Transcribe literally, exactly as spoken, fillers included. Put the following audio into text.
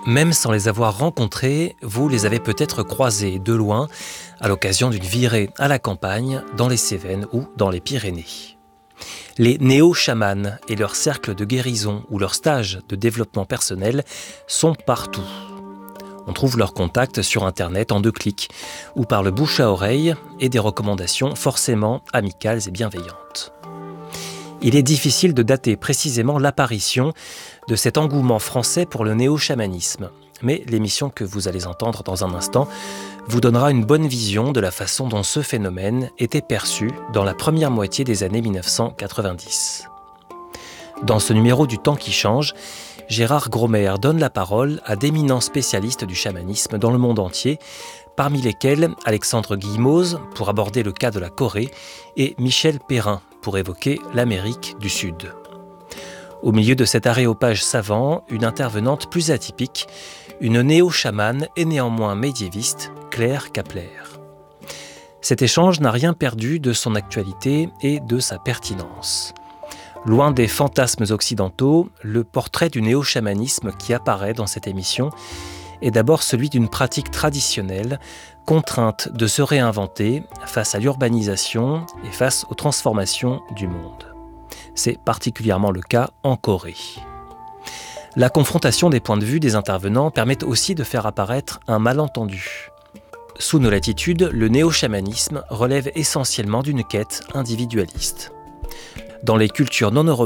Même sans les avoir rencontrés, vous les avez peut-être croisés de loin à l'occasion d'une virée à la campagne, dans les Cévennes ou dans les Pyrénées. Les néo-chamans et leurs cercles de guérison ou leurs stages de développement personnel sont partout. On trouve leurs contacts sur Internet en deux clics ou par le bouche à oreille et des recommandations forcément amicales et bienveillantes. Il est difficile de dater précisément l'apparition de cet engouement français pour le néo-chamanisme, mais l'émission que vous allez entendre dans un instant vous donnera une bonne vision de la façon dont ce phénomène était perçu dans la première moitié des années mille neuf cent quatre-vingt-dix. Dans ce numéro du Temps qui change, Gérard Gromer donne la parole à d'éminents spécialistes du chamanisme dans le monde entier, parmi lesquels Alexandre Guillemoz pour aborder le cas de la Corée et Michel Perrin pour évoquer l'Amérique du Sud. Au milieu de cet aréopage savant, une intervenante plus atypique, une néo-chamane et néanmoins médiéviste, Claire Kapler. Cet échange n'a rien perdu de son actualité et de sa pertinence. Loin des fantasmes occidentaux, le portrait du néo-chamanisme qui apparaît dans cette émission est d'abord celui d'une pratique traditionnelle, contrainte de se réinventer face à l'urbanisation et face aux transformations du monde. C'est particulièrement le cas en Corée. La confrontation des points de vue des intervenants permet aussi de faire apparaître un malentendu. Sous nos latitudes, le néo-chamanisme relève essentiellement d'une quête individualiste. Dans les cultures non européennes,